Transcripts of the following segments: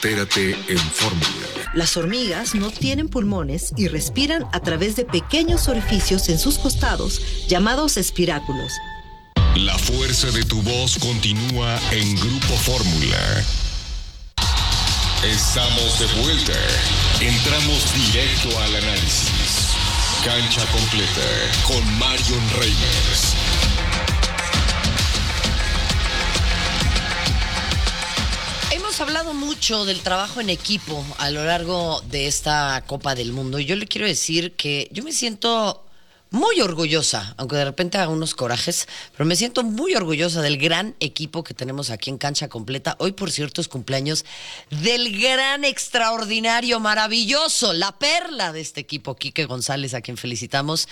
Entérate en Fórmula. Las hormigas no tienen pulmones y respiran a través de pequeños orificios en sus costados, llamados espiráculos. La fuerza de tu voz continúa en Grupo Fórmula. Estamos de vuelta. Entramos directo al análisis. Cancha completa con Marion Reimers. Hemos hablado mucho del trabajo en equipo a lo largo de esta Copa del Mundo y yo le quiero decir que yo me siento muy orgullosa, aunque de repente haga unos corajes, pero me siento muy orgullosa del gran equipo que tenemos aquí en Cancha Completa. Hoy, por cierto, es cumpleaños del gran, extraordinario, maravilloso, la perla de este equipo, Quique González, a quien felicitamos.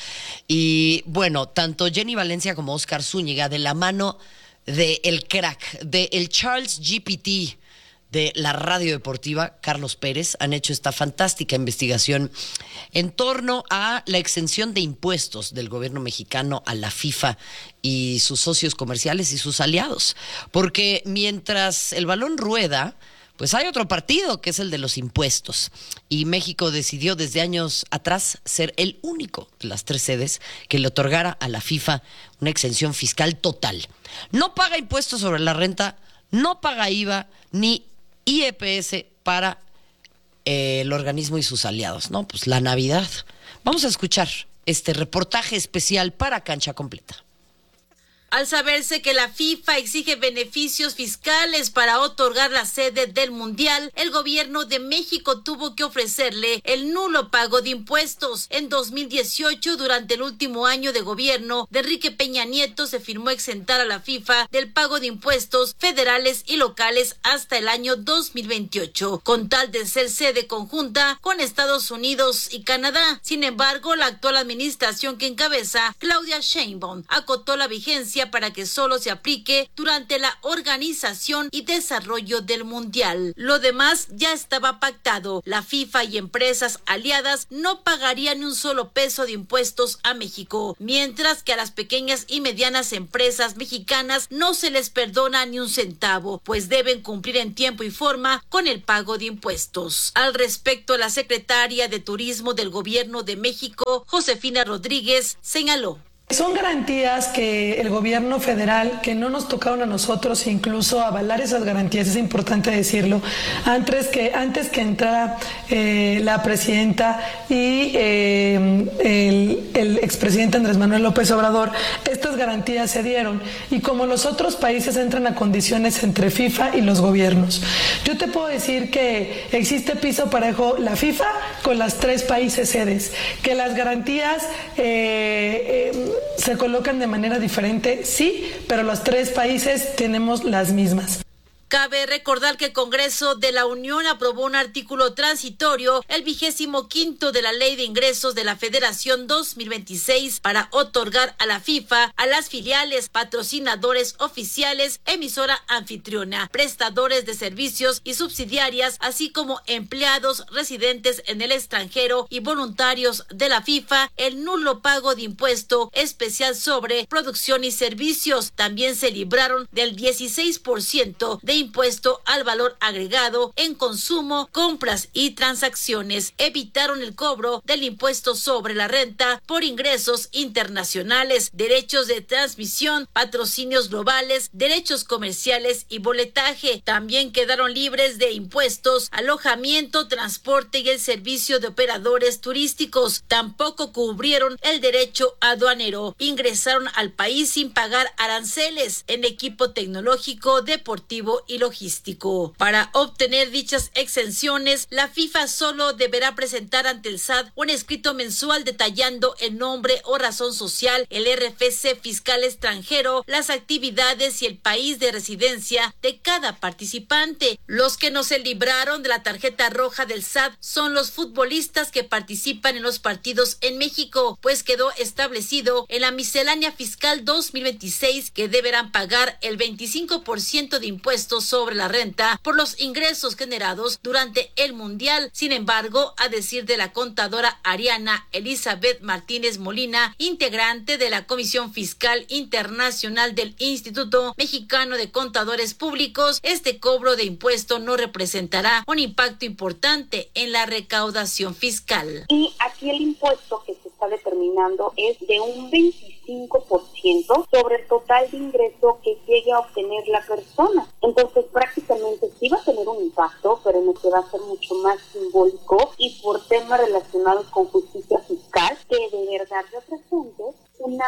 Y bueno, tanto Jenny Valencia como Oscar Zúñiga, de la mano del crack, del Charles GPT de la radio deportiva, Carlos Pérez, han hecho esta fantástica investigación en torno a la exención de impuestos del gobierno mexicano a la FIFA y sus socios comerciales y sus aliados. Porque mientras el balón rueda, pues hay otro partido que es el de los impuestos. Y México decidió desde años atrás ser el único de las 3 sedes que le otorgara a la FIFA una exención fiscal total. No paga impuestos sobre la renta, no paga IVA, ni IEPS para el organismo y sus aliados, ¿no? Pues la Navidad. Vamos a escuchar este reportaje especial para Cancha Completa. Al saberse que la FIFA exige beneficios fiscales para otorgar la sede del Mundial, el gobierno de México tuvo que ofrecerle el nulo pago de impuestos. En 2018, durante el último año de gobierno de Enrique Peña Nieto, se firmó exentar a la FIFA del pago de impuestos federales y locales hasta el año 2028, con tal de ser sede conjunta con Estados Unidos y Canadá. Sin embargo, la actual administración que encabeza Claudia Sheinbaum acotó la vigencia para que solo se aplique durante la organización y desarrollo del Mundial. Lo demás ya estaba pactado. La FIFA y empresas aliadas no pagarían ni un solo peso de impuestos a México, mientras que a las pequeñas y medianas empresas mexicanas no se les perdona ni un centavo, pues deben cumplir en tiempo y forma con el pago de impuestos. Al respecto, la secretaria de Turismo del Gobierno de México, Josefina Rodríguez, señaló: son garantías que el gobierno federal, que no nos tocaron a nosotros incluso avalar esas garantías, es importante decirlo, antes que entrara la presidenta y el expresidente Andrés Manuel López Obrador, estas garantías se dieron. Y como los otros países entran a condiciones entre FIFA y los gobiernos, yo te puedo decir que existe piso parejo la FIFA con las 3 países sedes, que las garantías se colocan de manera diferente, sí, pero los 3 países tenemos las mismas. Cabe recordar que el Congreso de la Unión aprobó un artículo transitorio, el 25º de la Ley de Ingresos de la Federación 2026, para otorgar a la FIFA, a las filiales, patrocinadores oficiales, emisora anfitriona, prestadores de servicios y subsidiarias, así como empleados residentes en el extranjero y voluntarios de la FIFA, el nulo pago de impuesto especial sobre producción y servicios. También se libraron del 16% de impuesto al valor agregado en consumo, compras y transacciones. Evitaron el cobro del impuesto sobre la renta por ingresos internacionales, derechos de transmisión, patrocinios globales, derechos comerciales y boletaje. También quedaron libres de impuestos, alojamiento, transporte y el servicio de operadores turísticos. Tampoco cubrieron el derecho aduanero. Ingresaron al país sin pagar aranceles en equipo tecnológico, deportivo y logístico. Para obtener dichas exenciones, la FIFA solo deberá presentar ante el SAT un escrito mensual detallando el nombre o razón social, el RFC fiscal extranjero, las actividades y el país de residencia de cada participante. Los que no se libraron de la tarjeta roja del SAT son los futbolistas que participan en los partidos en México, pues quedó establecido en la miscelánea fiscal 2026 que deberán pagar el 25% de impuestos impuesto sobre la renta por los ingresos generados durante el Mundial. Sin embargo, a decir de la contadora Ariana Elizabeth Martínez Molina, integrante de la Comisión Fiscal Internacional del Instituto Mexicano de Contadores Públicos, este cobro de impuesto no representará un impacto importante en la recaudación fiscal. Y aquí el impuesto que se está determinando es de un 25% sobre el total de ingreso que llegue a obtener la persona. Entonces prácticamente sí va a tener un impacto, pero en el que va a ser mucho más simbólico y por temas relacionados con justicia fiscal, que de verdad represente una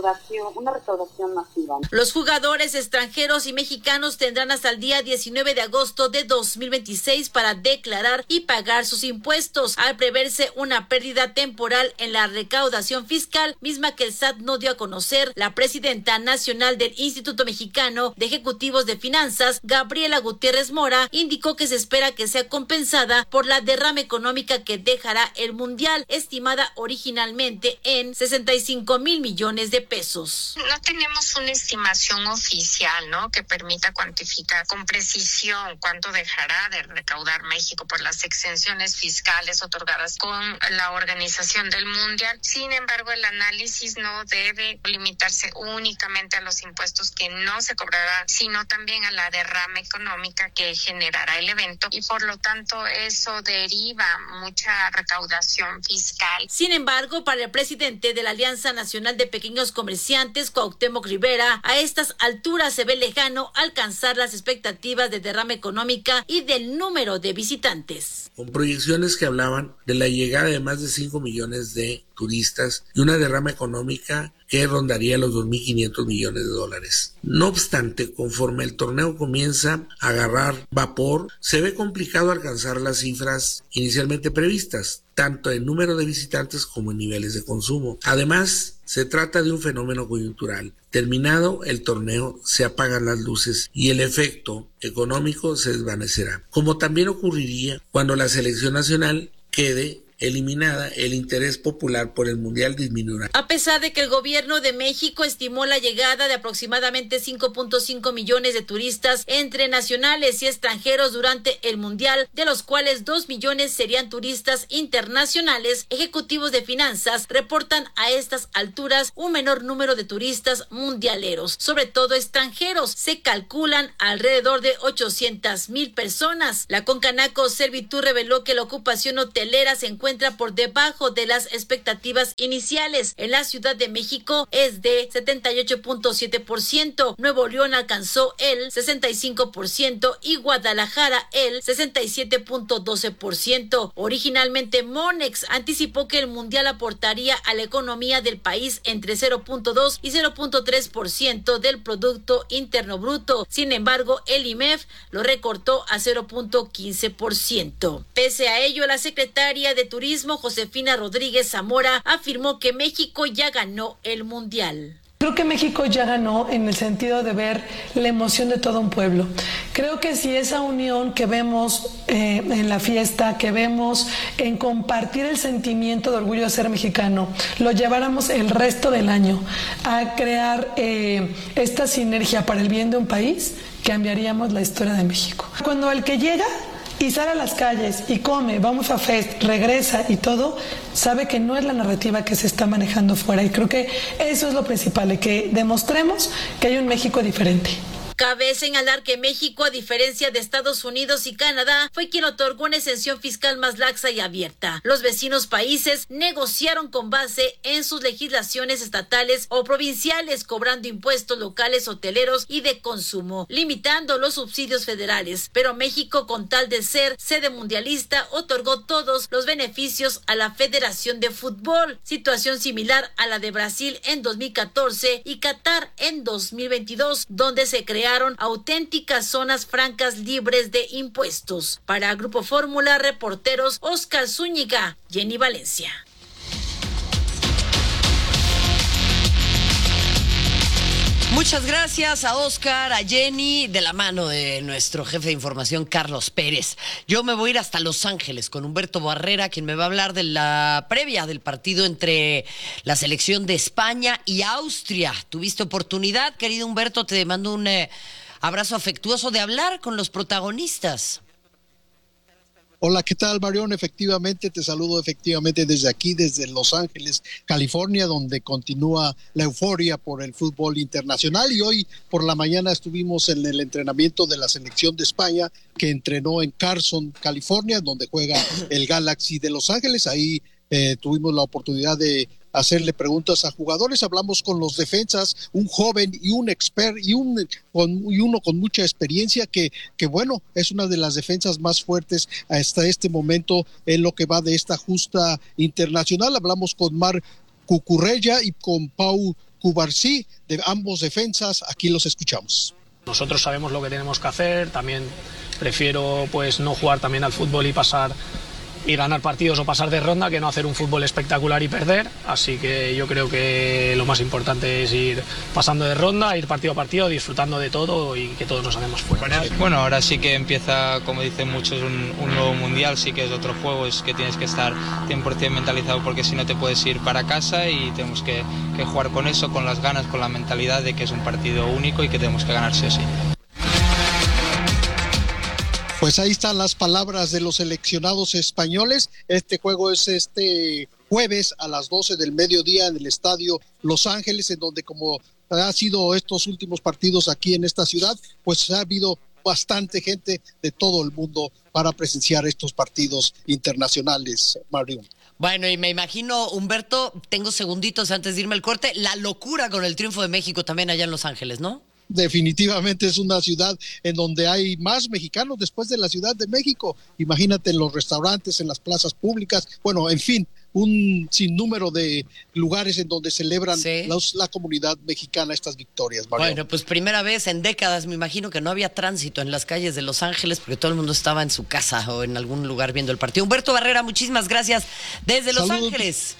recaudación masiva. Los jugadores extranjeros y mexicanos tendrán hasta el día 19 de agosto de 2026 para declarar y pagar sus impuestos, al preverse una pérdida temporal en la recaudación fiscal, misma que el SAT no dio a conocer. La presidenta nacional del Instituto Mexicano de Ejecutivos de Finanzas, Gabriela Gutiérrez Mora, indicó que se espera que sea compensada por la derrama económica que dejará el Mundial, estimada originalmente en 65,000 millones de pesos. No tenemos una estimación oficial, ¿no?, que permita cuantificar con precisión cuánto dejará de recaudar México por las exenciones fiscales otorgadas con la organización del Mundial. Sin embargo, el análisis no debe limitarse únicamente a los impuestos que no se cobrarán, sino también a la derrama económica que generará el evento, y por lo tanto eso deriva mucha recaudación fiscal. Sin embargo, para el presidente de la Alianza Nacional de Pequeños Comerciantes, Cuauhtémoc Rivera, a estas alturas se ve lejano alcanzar las expectativas de derrama económica y del número de visitantes. Con proyecciones que hablaban de la llegada de más de 5 millones de turistas y una derrama económica que rondaría los 2.500 millones de dólares. No obstante, conforme el torneo comienza a agarrar vapor, se ve complicado alcanzar las cifras inicialmente previstas, tanto en número de visitantes como en niveles de consumo. Además, se trata de un fenómeno coyuntural. Terminado el torneo, se apagan las luces y el efecto económico se desvanecerá. Como también ocurriría cuando la selección nacional quede eliminada, el interés popular por el Mundial disminuirá. A pesar de que el gobierno de México estimó la llegada de aproximadamente 5.5 millones de turistas entre nacionales y extranjeros durante el Mundial, de los cuales 2 millones serían turistas internacionales, ejecutivos de finanzas reportan a estas alturas un menor número de turistas mundialeros, sobre todo extranjeros. Se calculan alrededor de 800,000 personas. La Concanaco Servitur reveló que la ocupación hotelera se encuentra por debajo de las expectativas iniciales. En la Ciudad de México es de 78.7%, Nuevo León alcanzó el 65% y Guadalajara el 67.12%. Originalmente Monex anticipó que el Mundial aportaría a la economía del país entre 0.2 y 0.3% del Producto Interno Bruto. Sin embargo, el IMEF lo recortó a 0.15%. Pese a ello, la secretaria de Turismo, Josefina Rodríguez Zamora, afirmó que México ya ganó el Mundial. Creo que México ya ganó en el sentido de ver la emoción de todo un pueblo. Creo que si esa unión que vemos en la fiesta, que vemos en compartir el sentimiento de orgullo de ser mexicano, lo lleváramos el resto del año a crear esta sinergia para el bien de un país, cambiaríamos la historia de México. Cuando el que llega y sale a las calles y come, vamos a fest, regresa y todo, sabe que no es la narrativa que se está manejando fuera. Y creo que eso es lo principal, que demostremos que hay un México diferente. Cabe señalar que México, a diferencia de Estados Unidos y Canadá, fue quien otorgó una exención fiscal más laxa y abierta. Los vecinos países negociaron con base en sus legislaciones estatales o provinciales, cobrando impuestos locales, hoteleros y de consumo, limitando los subsidios federales. Pero México, con tal de ser sede mundialista, otorgó todos los beneficios a la Federación de Fútbol, situación similar a la de Brasil en 2014 y Qatar en 2022, donde se crearon auténticas zonas francas libres de impuestos. Para Grupo Fórmula, reporteros Oscar Zúñiga, Jenny Valencia. Muchas gracias a Oscar, a Jenny, de la mano de nuestro jefe de información, Carlos Pérez. Yo me voy a ir hasta Los Ángeles con Humberto Barrera, quien me va a hablar de la previa del partido entre la selección de España y Austria. ¿Tuviste oportunidad, querido Humberto? Te mando un abrazo afectuoso de hablar con los protagonistas. Hola, ¿qué tal, Marión? Efectivamente, te saludo desde aquí, desde Los Ángeles, California, donde continúa la euforia por el fútbol internacional. Y hoy por la mañana estuvimos en el entrenamiento de la selección de España, que entrenó en Carson, California, donde juega el Galaxy de Los Ángeles. Ahí tuvimos la oportunidad de hacerle preguntas a jugadores. Hablamos con los defensas, un joven y un expert y uno con mucha experiencia que bueno, es una de las defensas más fuertes hasta este momento en lo que va de esta justa internacional. Hablamos con Marc Cucurella y con Pau Cubarsí, de ambos defensas. Aquí los escuchamos. Nosotros sabemos lo que tenemos que hacer. También prefiero pues no jugar también al fútbol y ganar partidos o pasar de ronda que no hacer un fútbol espectacular y perder. Así que yo creo que lo más importante es ir pasando de ronda, ir partido a partido, disfrutando de todo y que todos nos hacemos fuera. Bueno, ahora sí que empieza, como dicen muchos, un nuevo mundial. Sí que es otro juego, es que tienes que estar 100% mentalizado, porque si no te puedes ir para casa, y tenemos que jugar con eso, con las ganas, con la mentalidad de que es un partido único y que tenemos que ganar sí o sí. Pues ahí están las palabras de los seleccionados españoles. Este juego es este jueves a las 12 del mediodía en el estadio Los Ángeles, en donde, como ha sido estos últimos partidos aquí en esta ciudad, pues ha habido bastante gente de todo el mundo para presenciar estos partidos internacionales, Mario. Bueno, y me imagino, Humberto, tengo segunditos antes de irme al corte, la locura con el triunfo de México también allá en Los Ángeles, ¿no? Definitivamente es una ciudad en donde hay más mexicanos después de la Ciudad de México. Imagínate, en los restaurantes, en las plazas públicas, bueno, en fin, un sinnúmero de lugares en donde celebran la comunidad mexicana estas victorias, Mario. Bueno, pues primera vez en décadas, me imagino que no había tránsito en las calles de Los Ángeles porque todo el mundo estaba en su casa o en algún lugar viendo el partido. Humberto Barrera, muchísimas gracias desde Los Ángeles.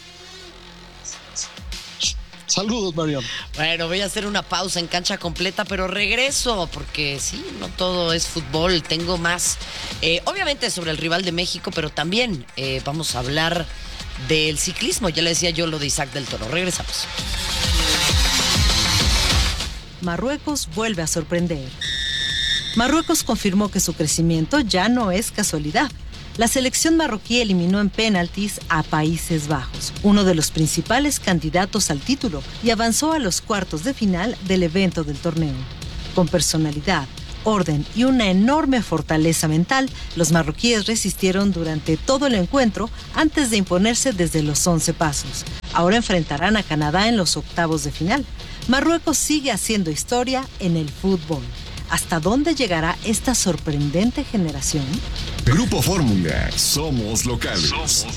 Saludos, Marión. Bueno, voy a hacer una pausa en Cancha Completa, pero regreso, porque sí, no todo es fútbol, tengo más. Obviamente sobre el rival de México, pero también vamos a hablar del ciclismo. Ya le decía yo lo de Isaac del Toro. Regresamos. Marruecos vuelve a sorprender. Marruecos confirmó que su crecimiento ya no es casualidad. La selección marroquí eliminó en penaltis a Países Bajos, uno de los principales candidatos al título, y avanzó a los cuartos de final del evento del torneo. Con personalidad, orden y una enorme fortaleza mental, los marroquíes resistieron durante todo el encuentro antes de imponerse desde los 11 pasos. Ahora enfrentarán a Canadá en los octavos de final. Marruecos sigue haciendo historia en el fútbol. ¿Hasta dónde llegará esta sorprendente generación? Grupo Fórmula, somos locales.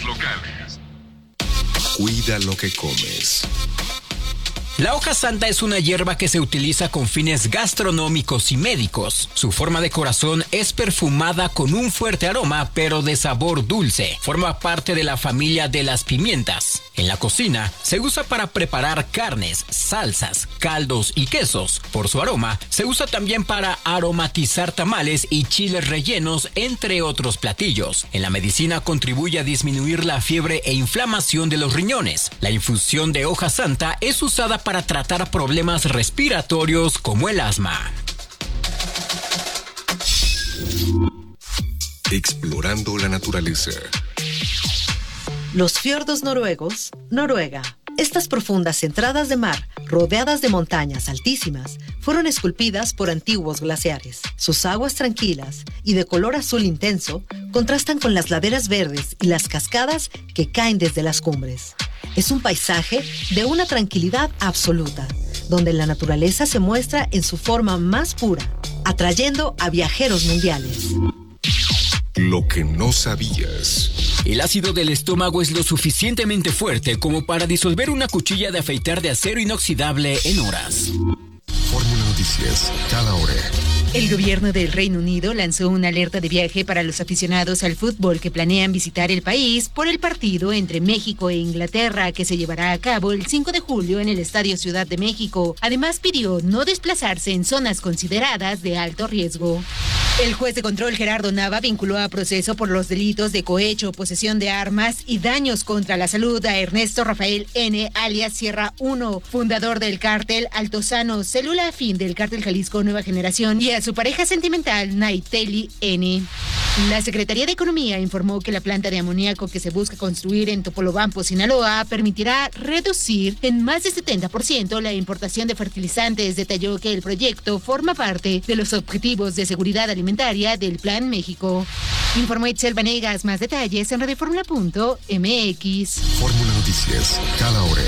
Cuida lo que comes. La hoja santa es una hierba que se utiliza con fines gastronómicos y médicos. Su forma de corazón es perfumada con un fuerte aroma, pero de sabor dulce. Forma parte de la familia de las pimientas. En la cocina se usa para preparar carnes, salsas, caldos y quesos. Por su aroma, se usa también para aromatizar tamales y chiles rellenos, entre otros platillos. En la medicina contribuye a disminuir la fiebre e inflamación de los riñones. La infusión de hoja santa es usada para tratar problemas respiratorios como el asma. Explorando la naturaleza. Los fiordos noruegos, Noruega. Estas profundas entradas de mar, rodeadas de montañas altísimas, fueron esculpidas por antiguos glaciares. Sus aguas tranquilas y de color azul intenso contrastan con las laderas verdes y las cascadas que caen desde las cumbres. Es un paisaje de una tranquilidad absoluta, donde la naturaleza se muestra en su forma más pura, atrayendo a viajeros mundiales. Lo que no sabías. El ácido del estómago es lo suficientemente fuerte como para disolver una cuchilla de afeitar de acero inoxidable en horas. Fórmula Noticias, cada hora. El gobierno del Reino Unido lanzó una alerta de viaje para los aficionados al fútbol que planean visitar el país por el partido entre México e Inglaterra que se llevará a cabo el 5 de julio en el Estadio Ciudad de México. Además, pidió no desplazarse en zonas consideradas de alto riesgo. El juez de control Gerardo Nava vinculó a proceso por los delitos de cohecho, posesión de armas y daños contra la salud a Ernesto Rafael N., alias Sierra 1, fundador del cártel Altozano, célula afín del cártel Jalisco Nueva Generación, y a su pareja sentimental Naiteli N. La Secretaría de Economía informó que la planta de amoníaco que se busca construir en Topolobampo, Sinaloa, permitirá reducir en más de 70% la importación de fertilizantes. Detalló que el proyecto forma parte de los objetivos de seguridad alimentaria del Plan México. Informó Itzel Vanegas. Más detalles en radioformula.mx. Fórmula Noticias, cada hora.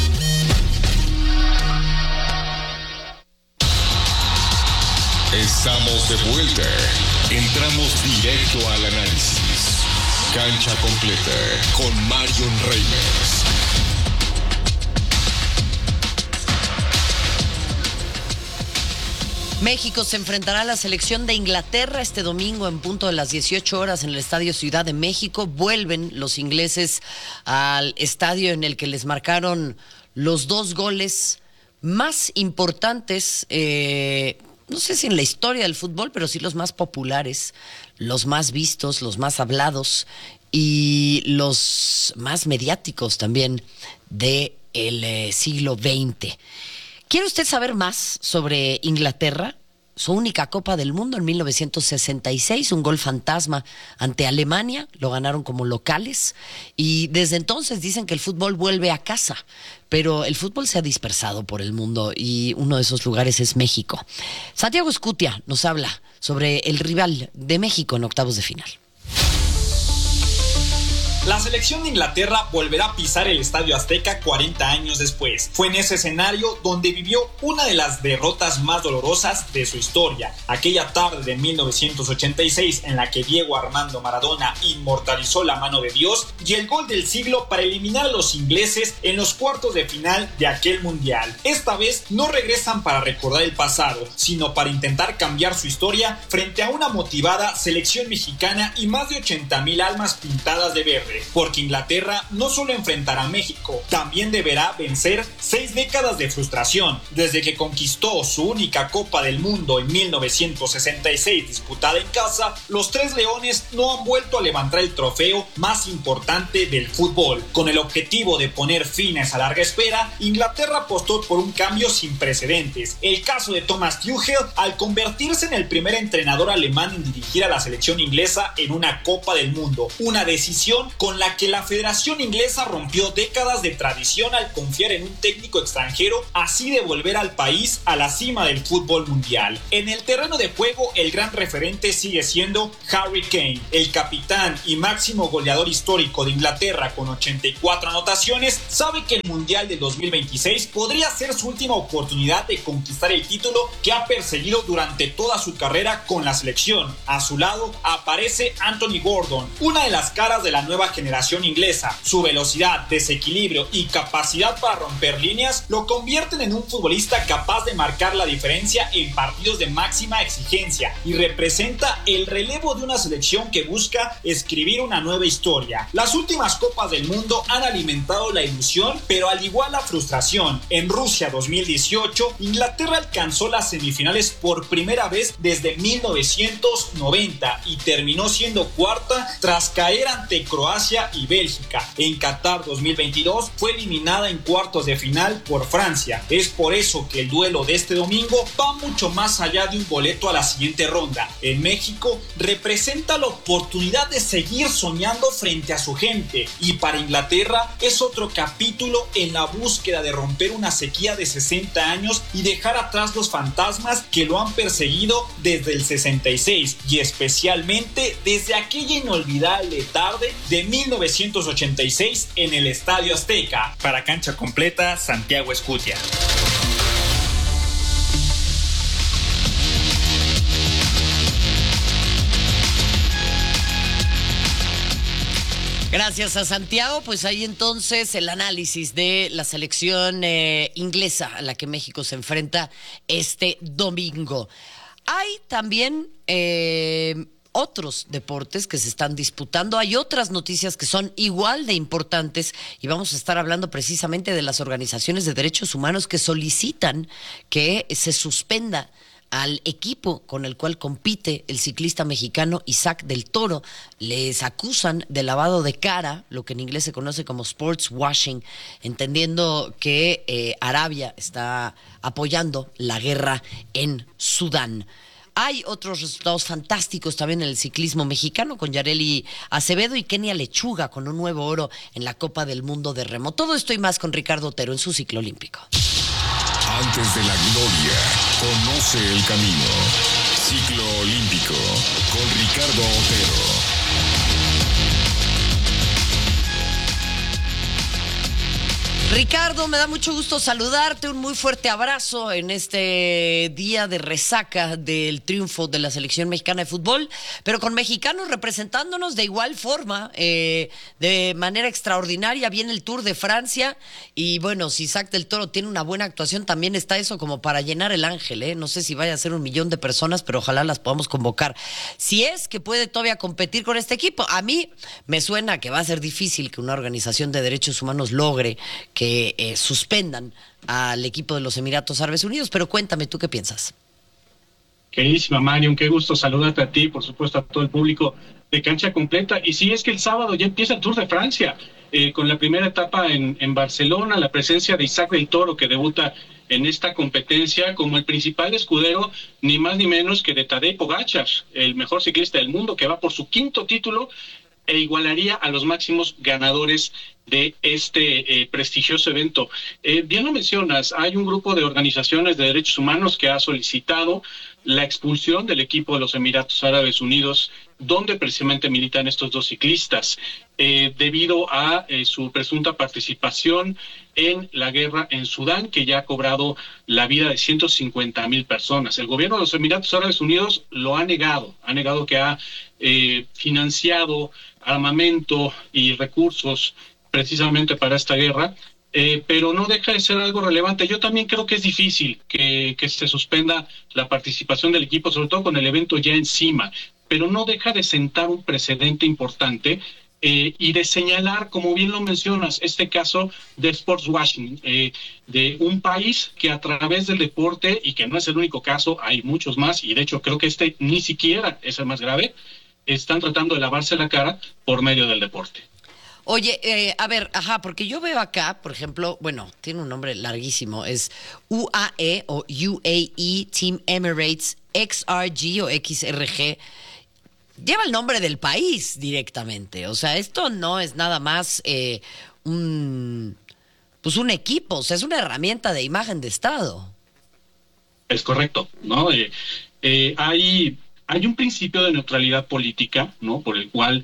Estamos de vuelta. Entramos directo al análisis. Cancha completa con Marion Reimers. México se enfrentará a la selección de Inglaterra este domingo en punto de las 18 horas en el Estadio Ciudad de México. Vuelven los ingleses al estadio en el que les marcaron los 2 goles más importantes, no sé si en la historia del fútbol, pero sí los más populares, los más vistos, los más hablados y los más mediáticos también del siglo XX. ¿Quiere usted saber más sobre Inglaterra? Su única Copa del Mundo en 1966, un gol fantasma ante Alemania, lo ganaron como locales y desde entonces dicen que el fútbol vuelve a casa, pero el fútbol se ha dispersado por el mundo y uno de esos lugares es México. Santiago Escutia nos habla sobre el rival de México en octavos de final. La selección de Inglaterra volverá a pisar el Estadio Azteca 40 años después. Fue en ese escenario donde vivió una de las derrotas más dolorosas de su historia. Aquella tarde de 1986 en la que Diego Armando Maradona inmortalizó la mano de Dios y el gol del siglo para eliminar a los ingleses en los cuartos de final de aquel mundial. Esta vez no regresan para recordar el pasado, sino para intentar cambiar su historia frente a una motivada selección mexicana y más de 80,000 almas pintadas de verde. Porque Inglaterra no solo enfrentará a México, también deberá vencer 6 décadas de frustración. Desde que conquistó su única Copa del Mundo en 1966 disputada en casa, los Tres Leones no han vuelto a levantar el trofeo más importante del fútbol. Con el objetivo de poner fin a esa larga espera, Inglaterra apostó por un cambio sin precedentes. El caso de Thomas Tuchel, al convertirse en el primer entrenador alemán en dirigir a la selección inglesa en una Copa del Mundo. Una decisión con la que la Federación Inglesa rompió décadas de tradición al confiar en un técnico extranjero, así de volver al país a la cima del fútbol mundial. En el terreno de juego, el gran referente sigue siendo Harry Kane, el capitán y máximo goleador histórico de Inglaterra con 84 anotaciones, sabe que el Mundial de 2026 podría ser su última oportunidad de conquistar el título que ha perseguido durante toda su carrera con la selección. A su lado aparece Anthony Gordon, una de las caras de la nueva generación inglesa. Su velocidad, desequilibrio y capacidad para romper líneas lo convierten en un futbolista capaz de marcar la diferencia en partidos de máxima exigencia y representa el relevo de una selección que busca escribir una nueva historia. Las últimas Copas del Mundo han alimentado la ilusión, pero al igual la frustración. En Rusia 2018, Inglaterra alcanzó las semifinales por primera vez desde 1990 y terminó siendo cuarta tras caer ante Croacia y Bélgica. En Qatar 2022 fue eliminada en cuartos de final por Francia. Es por eso que el duelo de este domingo va mucho más allá de un boleto a la siguiente ronda. En México representa la oportunidad de seguir soñando frente a su gente, y para Inglaterra es otro capítulo en la búsqueda de romper una sequía de 60 años y dejar atrás los fantasmas que lo han perseguido desde el 66 y especialmente desde aquella inolvidable tarde de 1986 en el Estadio Azteca. Para Cancha Completa, Santiago Escutia. Gracias a Santiago. Pues ahí entonces el análisis de la selección inglesa a la que México se enfrenta este domingo. Hay también otros deportes que se están disputando. Hay otras noticias que son igual de importantes y vamos a estar hablando precisamente de las organizaciones de derechos humanos que solicitan que se suspenda al equipo con el cual compite el ciclista mexicano Isaac del Toro. Les acusan de lavado de cara, lo que en inglés se conoce como sports washing, entendiendo que Arabia está apoyando la guerra en Sudán. Hay otros resultados fantásticos también en el ciclismo mexicano, con Yareli Acevedo y Kenia Lechuga con un nuevo oro en la Copa del Mundo de Remo. Todo esto y más con Ricardo Otero en su ciclo olímpico. Antes de la gloria, conoce el camino. Ciclo olímpico con Ricardo Otero. Ricardo, me da mucho gusto saludarte, un muy fuerte abrazo en este día de resaca del triunfo de la selección mexicana de fútbol, pero con mexicanos representándonos de igual forma, de manera extraordinaria. Viene el Tour de Francia y bueno, si Isaac del Toro tiene una buena actuación, también está eso como para llenar el Ángel, ¿eh? No sé si vaya a ser 1 millón de personas, pero ojalá las podamos convocar. Si es que puede todavía competir con este equipo, a mí me suena que va a ser difícil que una organización de derechos humanos logre que suspendan al equipo de los Emiratos Árabes Unidos, pero cuéntame, ¿tú qué piensas? Queridísima Marion, qué gusto saludarte a ti, por supuesto a todo el público de Cancha Completa. Y sí, es que el sábado ya empieza el Tour de Francia, con la primera etapa en Barcelona, la presencia de Isaac del Toro, que debuta en esta competencia como el principal escudero, ni más ni menos que de Tadej Pogačar, el mejor ciclista del mundo, que va por su 5º título e igualaría a los máximos ganadores de este prestigioso evento. Bien lo mencionas, hay un grupo de organizaciones de derechos humanos que ha solicitado la expulsión del equipo de los Emiratos Árabes Unidos, donde precisamente militan estos 2 ciclistas, debido a su presunta participación en la guerra en Sudán, que ya ha cobrado la vida de 150,000 personas. El gobierno de los Emiratos Árabes Unidos lo ha negado que ha financiado armamento y recursos precisamente para esta guerra, pero no deja de ser algo relevante. Yo también creo que es difícil que se suspenda la participación del equipo, sobre todo con el evento ya encima, pero no deja de sentar un precedente importante y de señalar, como bien lo mencionas, este caso de sports washing, de un país que a través del deporte, y que no es el único caso, hay muchos más, y de hecho creo que este ni siquiera es el más grave, están tratando de lavarse la cara por medio del deporte. Oye, a ver, porque yo veo acá, por ejemplo, bueno, tiene un nombre larguísimo, es UAE o UAE Team Emirates XRG o XRG, lleva el nombre del país directamente, o sea, esto no es nada más un equipo, o sea, es una herramienta de imagen de Estado. Es correcto, ¿no? Hay un principio de neutralidad política, ¿no? Por el cual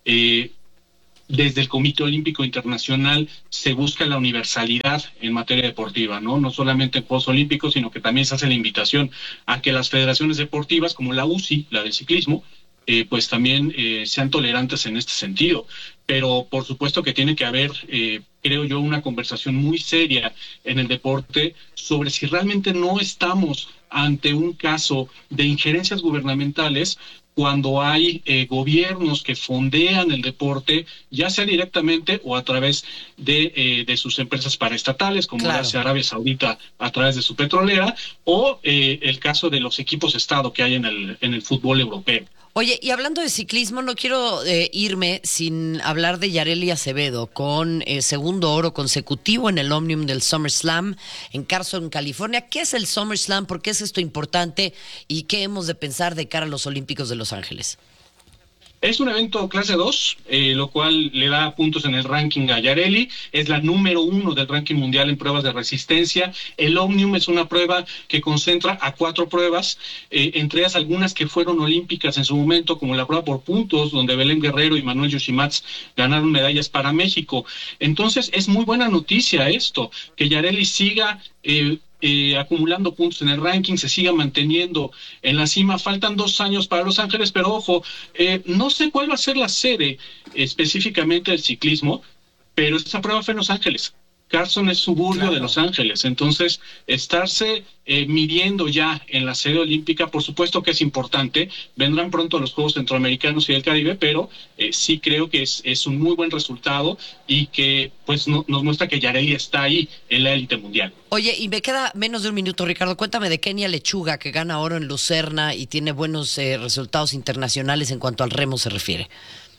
desde el Comité Olímpico Internacional se busca la universalidad en materia deportiva, ¿no? No solamente en Juegos Olímpicos, sino que también se hace la invitación a que las federaciones deportivas, como la UCI, la del ciclismo, pues también sean tolerantes en este sentido. Pero por supuesto que tiene que haber, creo yo, una conversación muy seria en el deporte sobre si realmente no estamos ante un caso de injerencias gubernamentales cuando hay gobiernos que fondean el deporte, ya sea directamente o a través de sus empresas paraestatales, como lo hace Arabia Saudita a través de su petrolera, o el caso de los equipos Estado que hay en el fútbol europeo. Oye, y hablando de ciclismo, no quiero irme sin hablar de Yareli Acevedo, con segundo oro consecutivo en el Omnium del SummerSlam en Carson, California. ¿Qué es el SummerSlam? ¿Por qué es esto importante? ¿Y qué hemos de pensar de cara a los Olímpicos de Los Ángeles? Es un evento clase 2, lo cual le da puntos en el ranking a Yareli. Es la número 1 del ranking mundial en pruebas de resistencia. El Omnium es una prueba que concentra a 4 pruebas, entre ellas algunas que fueron olímpicas en su momento, como la prueba por puntos, donde Belén Guerrero y Manuel Yoshimatsu ganaron medallas para México. Entonces es muy buena noticia esto, que Yareli siga acumulando puntos en el ranking, se siga manteniendo en la cima. Faltan 2 años para Los Ángeles, pero ojo, no sé cuál va a ser la sede específicamente del ciclismo, pero esta prueba fue en Los Ángeles. Carson es suburbio de Los Ángeles, entonces estarse midiendo ya en la sede olímpica, por supuesto que es importante. Vendrán pronto los Juegos Centroamericanos y del Caribe, pero sí creo que es un muy buen resultado y que pues nos muestra que Yareli está ahí en la élite mundial. Oye, y me queda menos de un minuto, Ricardo. Cuéntame de Kenia Lechuga, que gana oro en Lucerna y tiene buenos resultados internacionales en cuanto al remo se refiere.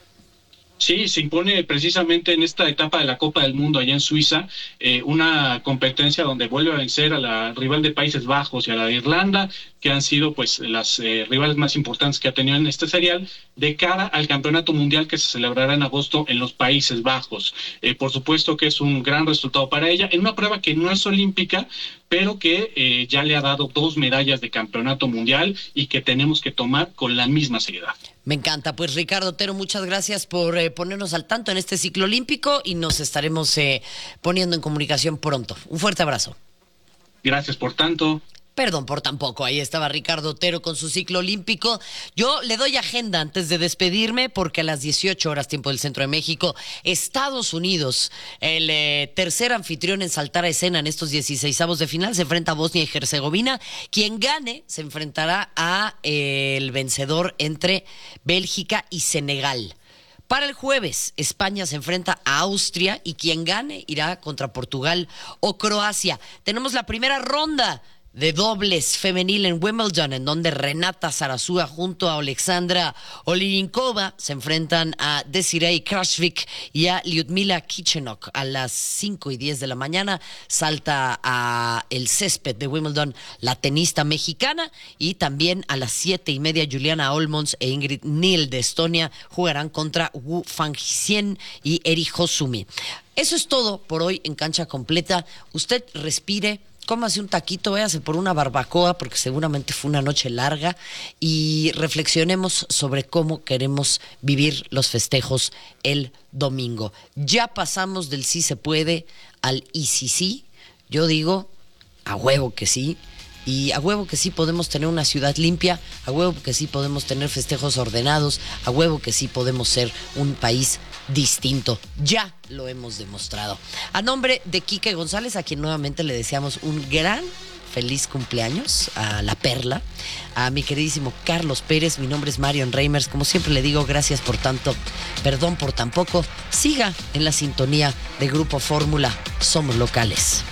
Sí, se impone precisamente en esta etapa de la Copa del Mundo allá en Suiza, una competencia donde vuelve a vencer a la rival de Países Bajos y a la de Irlanda, que han sido pues las rivales más importantes que ha tenido en este serial, de cara al Campeonato Mundial que se celebrará en agosto en los Países Bajos. Por supuesto que es un gran resultado para ella, en una prueba que no es olímpica, pero que ya le ha dado 2 medallas de Campeonato Mundial y que tenemos que tomar con la misma seriedad. Me encanta. Pues Ricardo Otero, muchas gracias por ponernos al tanto en este ciclo olímpico y nos estaremos poniendo en comunicación pronto. Un fuerte abrazo. Gracias por tanto. Perdón por tan poco. Ahí estaba Ricardo Otero con su ciclo olímpico. Yo le doy agenda antes de despedirme porque a las 18 horas, tiempo del Centro de México, Estados Unidos, el tercer anfitrión en saltar a escena en estos 16avos de final, se enfrenta a Bosnia y Herzegovina. Quien gane se enfrentará a el vencedor entre Bélgica y Senegal. Para el jueves, España se enfrenta a Austria y quien gane irá contra Portugal o Croacia. Tenemos la primera ronda de dobles femenil en Wimbledon, en donde Renata Zarazúa junto a Alexandra Olininkova se enfrentan a Desiree Krashvik y a Lyudmila Kichenok. A las 5:10 de la mañana salta a el césped de Wimbledon la tenista mexicana, y también a las 7:30 Juliana Olmos e Ingrid Niel de Estonia jugarán contra Wu Fangxian y Eri Hosumi. Eso es todo por hoy en Cancha Completa. Usted respire, cómase un taquito, véase por una barbacoa, porque seguramente fue una noche larga, y reflexionemos sobre cómo queremos vivir los festejos el domingo. Ya pasamos del sí se puede al y sí sí. Yo digo, a huevo que sí. Y a huevo que sí podemos tener una ciudad limpia, a huevo que sí podemos tener festejos ordenados, a huevo que sí podemos ser un país distinto. Ya lo hemos demostrado. A nombre de Quique González, a quien nuevamente le deseamos un gran feliz cumpleaños, a la Perla, a mi queridísimo Carlos Pérez, mi nombre es Marion Reimers. Como siempre le digo, gracias por tanto, perdón por tan poco. Siga en la sintonía de Grupo Fórmula, somos locales.